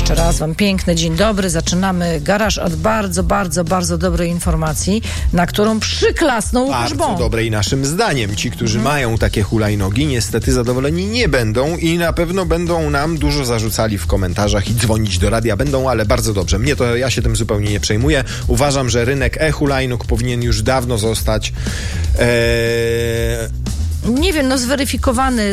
Jeszcze raz wam piękny dzień dobry. Zaczynamy garaż od bardzo, bardzo, bardzo dobrej informacji, na którą przyklasnął Łukasz Bąk. Bardzo dobrej naszym zdaniem. Ci, którzy mają takie hulajnogi, niestety zadowoleni nie będą i na pewno będą nam dużo zarzucali w komentarzach i dzwonić do radia będą, ale bardzo dobrze. Ja się tym zupełnie nie przejmuję. Uważam, że rynek e-hulajnóg powinien już dawno zostać nie wiem, zweryfikowany,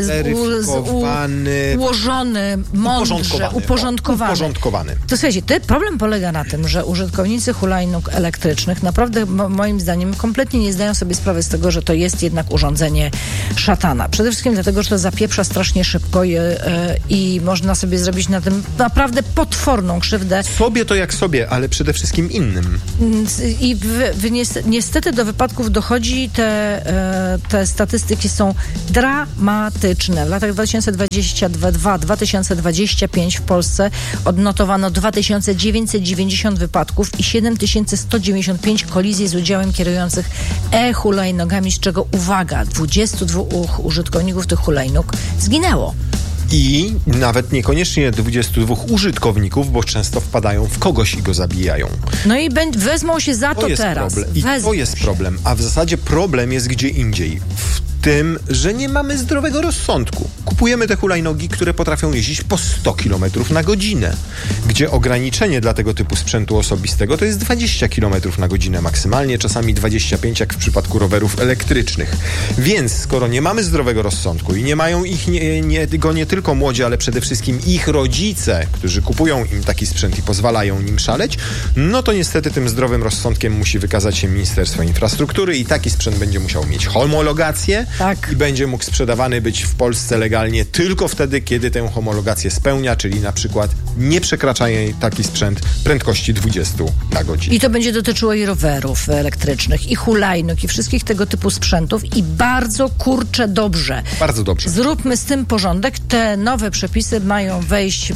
ułożony, mądrze, uporządkowany. To słuchajcie, problem polega na tym, że użytkownicy hulajnóg elektrycznych naprawdę, moim zdaniem, kompletnie nie zdają sobie sprawy z tego, że to jest jednak urządzenie szatana. Przede wszystkim dlatego, że to zapieprza strasznie szybko i można sobie zrobić na tym naprawdę potworną krzywdę. Sobie to jak sobie, ale przede wszystkim innym. I niestety do wypadków dochodzi, te statystyki są dramatyczne. W latach 2022-2025 w Polsce odnotowano 2990 wypadków i 7195 kolizji z udziałem kierujących e-hulajnogami, z czego, uwaga, 22 użytkowników tych hulajnóg zginęło. I nawet niekoniecznie 22 użytkowników, bo często wpadają w kogoś i go zabijają. No i wezmą się za to teraz. To jest problem. A w zasadzie problem jest gdzie indziej. W tym, że nie mamy zdrowego rozsądku. Kupujemy te hulajnogi, które potrafią jeździć po 100 km na godzinę, gdzie ograniczenie dla tego typu sprzętu osobistego to jest 20 km na godzinę maksymalnie, czasami 25 jak w przypadku rowerów elektrycznych. Więc skoro nie mamy zdrowego rozsądku i nie mają nie tylko młodzi, ale przede wszystkim ich rodzice, którzy kupują im taki sprzęt i pozwalają nim szaleć, no to niestety tym zdrowym rozsądkiem musi wykazać się Ministerstwo Infrastruktury i taki sprzęt będzie musiał mieć homologację. Tak. I będzie mógł sprzedawany być w Polsce legalnie tylko wtedy, kiedy tę homologację spełnia, czyli na przykład nie przekracza taki sprzęt prędkości 20 na godzinę. I to będzie dotyczyło i rowerów elektrycznych, i hulajnóg, i wszystkich tego typu sprzętów i bardzo dobrze. Bardzo dobrze. Zróbmy z tym porządek. Te nowe przepisy mają wejść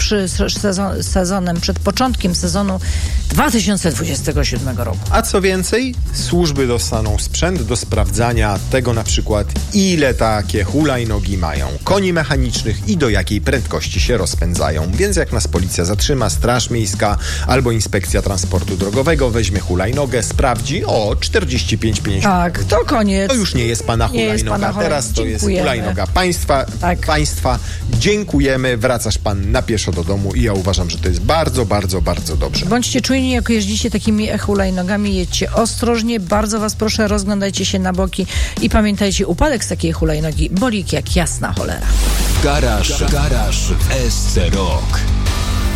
przed początkiem sezonu 2027 roku. A co więcej, służby dostaną sprzęt do sprawdzania tego na przykład, ile takie hulajnogi mają koni mechanicznych i do jakiej prędkości się rozpędzają. Więc jak nas policja zatrzyma, Straż Miejska albo Inspekcja Transportu Drogowego weźmie hulajnogę, sprawdzi, 45-50. Tak, to koniec. To już nie jest pana hulajnoga. Teraz to jest hulajnoga państwa. Tak. Państwa. Dziękujemy. Wracasz pan na pieszo do domu i ja uważam, że to jest bardzo, bardzo, bardzo dobrze. Bądźcie czujni, jak jeździcie takimi hulajnogami, jedźcie ostrożnie. Bardzo was proszę, rozglądajcie się na boki i pamiętajcie, upadek z takiej hulajnogi boli jak jasna cholera. Garaż w SC Rock.